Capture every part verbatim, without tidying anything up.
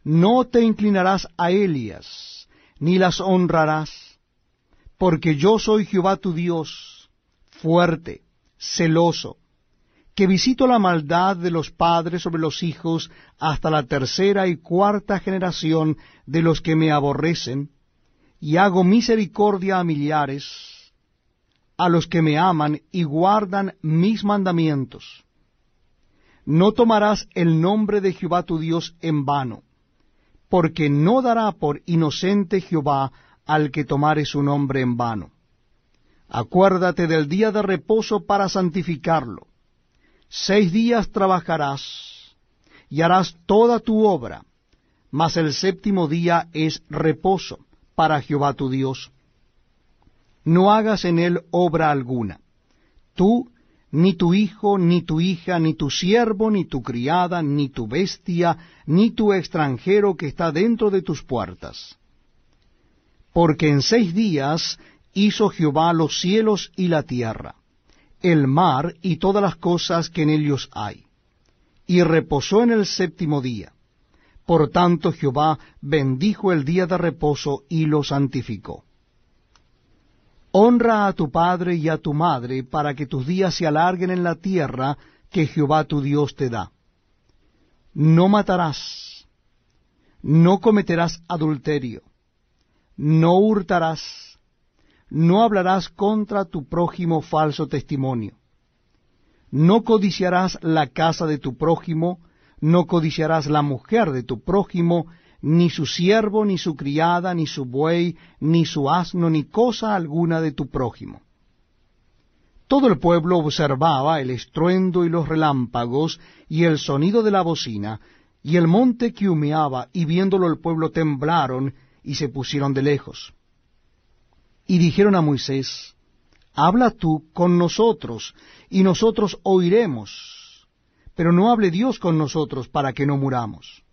no te inclinarás a ellas, ni las honrarás, porque yo soy Jehová tu Dios, fuerte, celoso, que visito la maldad de los padres sobre los hijos hasta la tercera y cuarta generación de los que me aborrecen, y hago misericordia a millares, a los que me aman y guardan mis mandamientos. No tomarás el nombre de Jehová tu Dios en vano, porque no dará por inocente Jehová al que tomare su nombre en vano. Acuérdate del día de reposo para santificarlo. Seis días trabajarás y harás toda tu obra, mas el séptimo día es reposo para Jehová tu Dios. No hagas en él obra alguna, tú, ni tu hijo, ni tu hija, ni tu siervo, ni tu criada, ni tu bestia, ni tu extranjero que está dentro de tus puertas. Porque en seis días hizo Jehová los cielos y la tierra, el mar y todas las cosas que en ellos hay, y reposó en el séptimo día. Por tanto Jehová bendijo el día de reposo y lo santificó. Honra a tu padre y a tu madre, para que tus días se alarguen en la tierra que Jehová tu Dios te da. No matarás, no cometerás adulterio, no hurtarás, no hablarás contra tu prójimo falso testimonio, no codiciarás la casa de tu prójimo, no codiciarás la mujer de tu prójimo, ni su siervo, ni su criada, ni su buey, ni su asno, ni cosa alguna de tu prójimo. Todo el pueblo observaba el estruendo y los relámpagos, y el sonido de la bocina, y el monte que humeaba, y viéndolo el pueblo temblaron, y se pusieron de lejos. Y dijeron a Moisés, habla tú con nosotros, y nosotros oiremos, pero no hable Dios con nosotros, para que no muramos.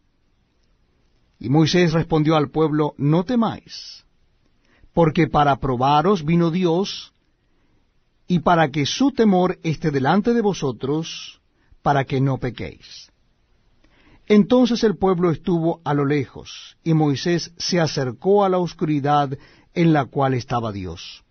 Y Moisés respondió al pueblo, no temáis, porque para probaros vino Dios, y para que su temor esté delante de vosotros, para que no pequéis. Entonces el pueblo estuvo a lo lejos, y Moisés se acercó a la oscuridad en la cual estaba Dios.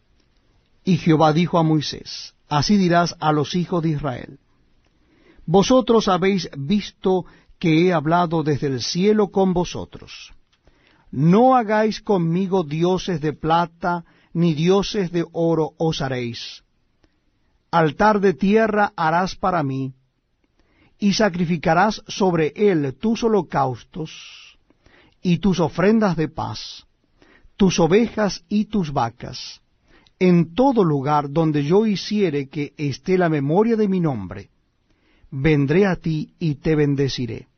Y Jehová dijo a Moisés, así dirás a los hijos de Israel, vosotros habéis visto que he hablado desde el cielo con vosotros. No hagáis conmigo dioses de plata, ni dioses de oro os haréis. Altar de tierra harás para mí, y sacrificarás sobre él tus holocaustos, y tus ofrendas de paz, tus ovejas y tus vacas, en todo lugar donde yo hiciere que esté la memoria de mi nombre. Vendré a ti y te bendeciré.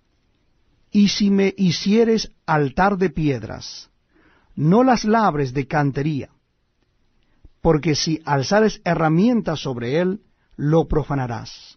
Y si me hicieres altar de piedras, no las labres de cantería, porque si alzares herramientas sobre él, lo profanarás.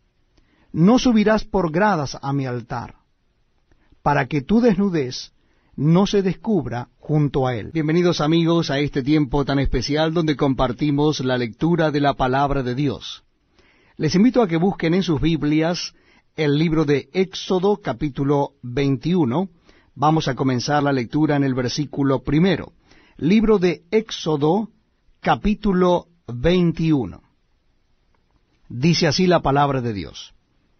No subirás por gradas a mi altar, para que tu desnudez no se descubra junto a él. Bienvenidos amigos a este tiempo tan especial donde compartimos la lectura de la palabra de Dios. Les invito a que busquen en sus Biblias el libro de Éxodo, capítulo veintiuno. Vamos a comenzar la lectura en el versículo primero. Libro de Éxodo, capítulo veintiuno. Dice así la palabra de Dios.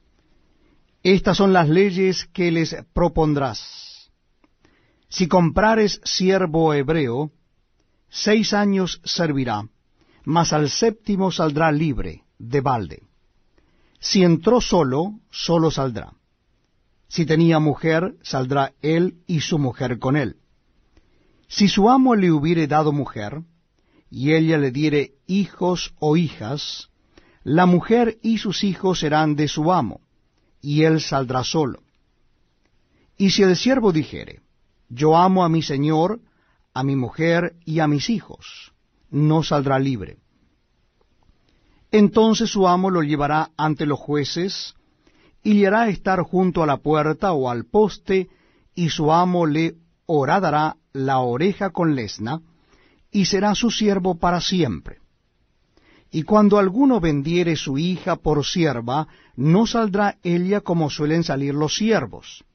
Estas son las leyes que les propondrás. Si comprares siervo hebreo, seis años servirá, mas al séptimo saldrá libre, de balde. Si entró solo, solo saldrá. Si tenía mujer, saldrá él y su mujer con él. Si su amo le hubiere dado mujer, y ella le diere hijos o hijas, la mujer y sus hijos serán de su amo, y él saldrá solo. Y si el siervo dijere, yo amo a mi señor, a mi mujer y a mis hijos, no saldrá libre. Entonces su amo lo llevará ante los jueces, y le hará estar junto a la puerta o al poste, y su amo le horadará la oreja con lesna, y será su siervo para siempre. Y cuando alguno vendiere su hija por sierva, no saldrá ella como suelen salir los siervos,